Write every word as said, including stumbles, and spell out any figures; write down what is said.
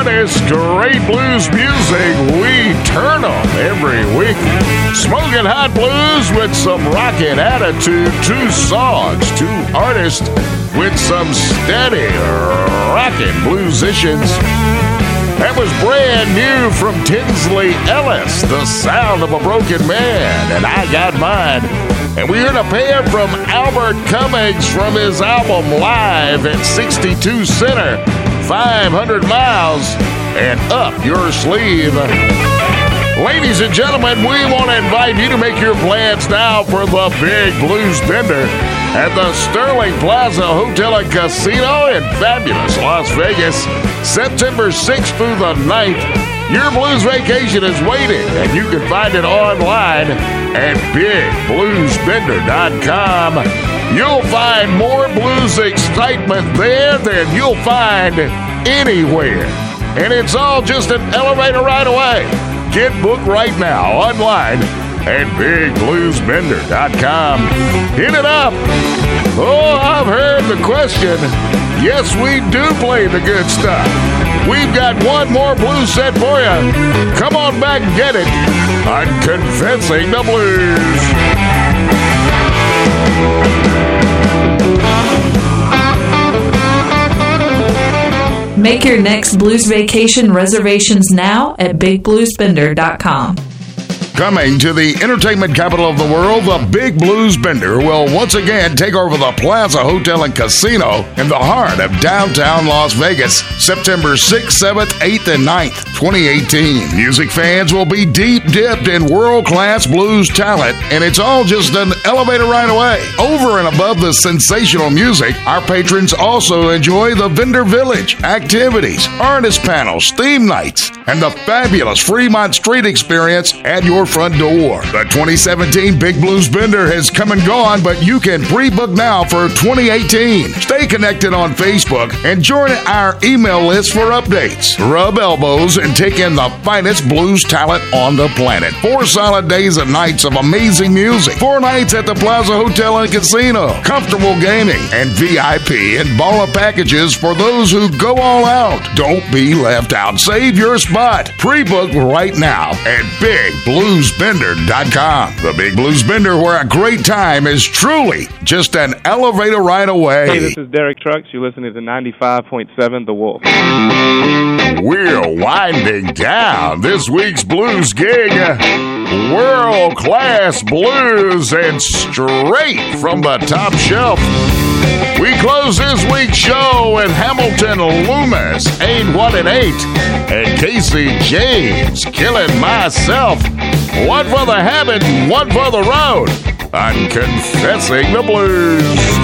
hottest great blues music, we turn them every week. Smoking hot blues with some rockin' attitude. Two songs, two artists with some steady rockin' bluesicians. That was brand new from Tinsley Ellis, The Sound of a Broken Man, and I Got Mine. And we heard a pair from Albert Cummings from his album Live at sixty-two Center, five hundred miles, and Up Your Sleeve. Ladies and gentlemen, we want to invite you to make your plans now for the Big Blues Bender at the Sterling Plaza Hotel and Casino in fabulous Las Vegas, September sixth through the ninth. Your blues vacation is waiting, and you can find it online at big blues bender dot com. You'll find more blues excitement there than you'll find anywhere. And it's all just an elevator ride away. Get booked right now online at big blues bender dot com. Hit it up. Oh, I've heard the question. Yes, we do play the good stuff. We've got one more blues set for you. Come on back and get it on Confessing the Blues. Make your next blues vacation reservations now at big blues bender dot com. Coming to the entertainment capital of the world, the Big Blues Bender will once again take over the Plaza Hotel and Casino in the heart of downtown Las Vegas, September sixth, seventh, eighth, and ninth, twenty eighteen. Music fans will be deep dipped in world-class blues talent, and it's all just an elevator ride away. Over and above the sensational music, our patrons also enjoy the Vendor Village, activities, artist panels, theme nights, and the fabulous Fremont Street experience at your front door. The twenty seventeen Big Blues Bender has come and gone, but you can pre-book now for twenty eighteen. Stay connected on Facebook and join our email list for updates. Rub elbows and take in the finest blues talent on the planet. Four solid days and nights of amazing music. Four nights at the Plaza Hotel and Casino. Comfortable gaming and V I P and baller packages for those who go all out. Don't be left out. Save your spot. Pre-book right now at big blues bender dot com. The Big Blues Bender, where a great time is truly just an elevator ride away. Hey, this is Derek Trucks. You're listening to ninety-five point seven The Wolf. We're winding down this week's blues gig. World-class blues and straight from the top shelf. We close this week's show with Hamilton Loomis, Ain't What It Ain't, and Casey James, Killing Myself. One for the habit, one for the road. I'm Confessing the Blues.